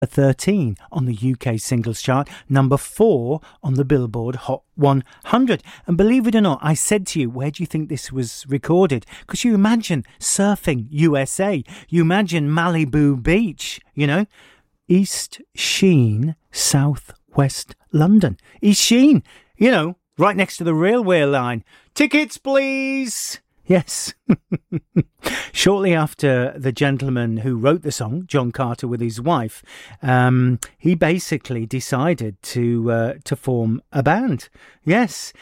13 on the UK singles chart, number 4 on the Billboard Hot 100. And believe it or not, I said to you, where do you think this was recorded? Because you imagine surfing USA, you imagine Malibu Beach, you know, East Sheen, South West London. East Sheen, you know, right next to the railway line. Tickets, please. Yes. Shortly after the gentleman who wrote the song, John Carter, with his wife, he basically decided to form a band. Yes.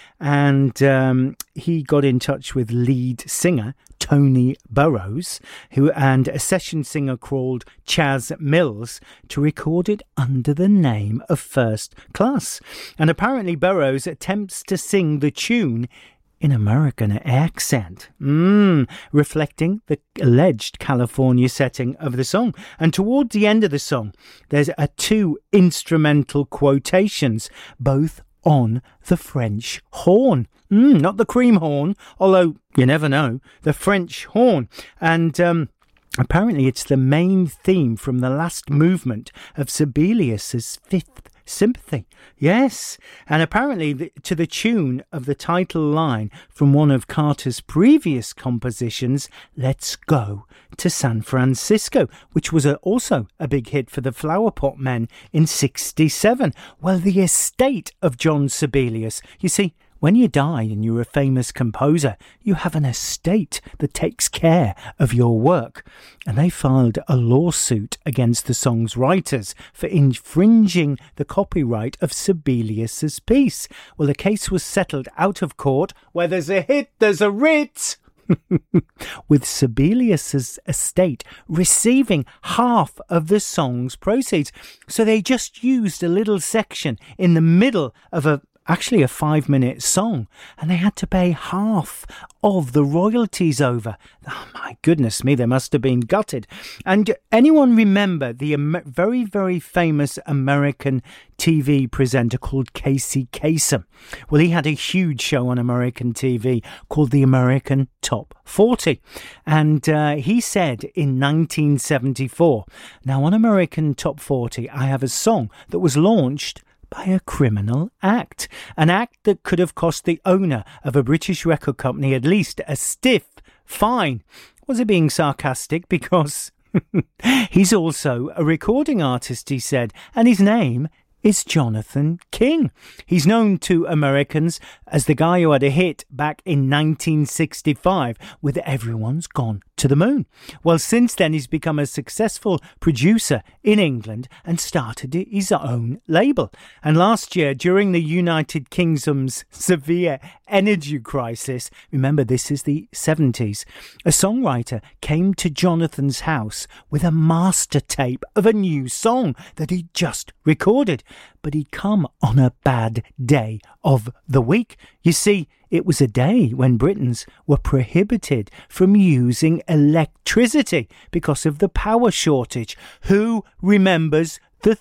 And he got in touch with lead singer Tony Burrows, and a session singer called Chaz Mills, to record it under the name of First Class. And apparently Burrows attempts to sing the tune in American accent, reflecting the alleged California setting of the song. And toward the end of the song, there's 2 instrumental quotations, both on the French horn. Not the cream horn, although you never know, the French horn. And apparently it's the main theme from the last movement of Sibelius's Fifth Sympathy. Yes, and apparently to the tune of the title line from one of Carter's previous compositions, Let's Go to San Francisco, which was also a big hit for the Flowerpot Men in 1967. Well, the estate of John Sibelius, you see, when you die and you're a famous composer, you have an estate that takes care of your work. And they filed a lawsuit against the song's writers for infringing the copyright of Sibelius's piece. Well, the case was settled out of court. Where there's a hit, there's a writ. With Sibelius's estate receiving half of the song's proceeds. So they just used a little section in the middle of actually a 5-minute song, and they had to pay half of the royalties over. Oh my goodness me, they must have been gutted. And anyone remember the very, very famous American TV presenter called Casey Kasem? Well, he had a huge show on American TV called the American Top 40. And he said in 1974, now on American Top 40, I have a song that was launched by a criminal act. An act that could have cost the owner of a British record company at least a stiff fine. Was he being sarcastic? Because he's also a recording artist, he said, and his name is Jonathan King. He's known to Americans as the guy who had a hit back in 1965 with Everyone's Gone to the Moon. Well, since then, he's become a successful producer in England and started his own label. And last year, during the United Kingdom's severe energy crisis, remember this is the 70s, a songwriter came to Jonathan's house with a master tape of a new song that he'd just recorded. But he'd come on a bad day of the week. You see, it was a day when Britons were prohibited from using electricity because of the power shortage. Who remembers the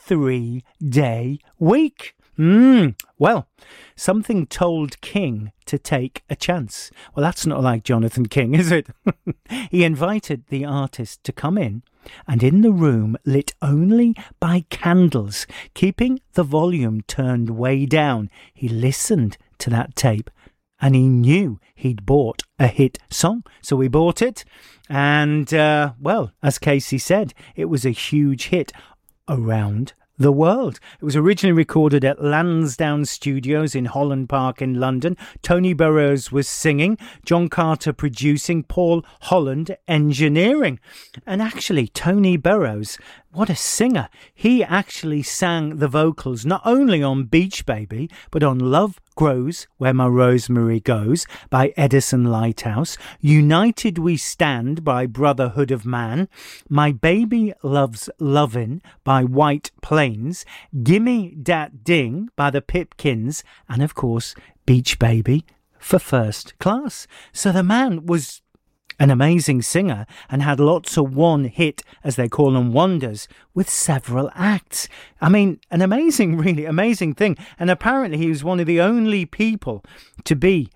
3-day week? Well, something told King to take a chance. Well, that's not like Jonathan King, is it? He invited the artist to come in, and in the room lit only by candles, keeping the volume turned way down, he listened to that tape and he knew he'd bought a hit song. So he bought it, and well, as Casey said, it was a huge hit around the world. It was originally recorded at Lansdowne Studios in Holland Park in London. Tony Burrows was singing, John Carter producing, Paul Holland engineering. And actually, Tony Burrows, what a singer. He actually sang the vocals not only on Beach Baby, but on Love Grows Where My Rosemary Goes by Edison Lighthouse, United We Stand by Brotherhood of Man, My Baby Loves Lovin' by White Plains, Gimme Dat Ding by the Pipkins, and of course Beach Baby for First Class. So the man was an amazing singer and had lots of one hit, as they call them, wonders, with several acts. I mean, an amazing, really amazing thing. And apparently he was one of the only people to be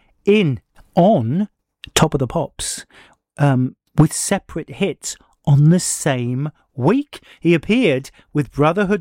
on Top of the Pops with separate hits on the same week, he appeared with Brotherhood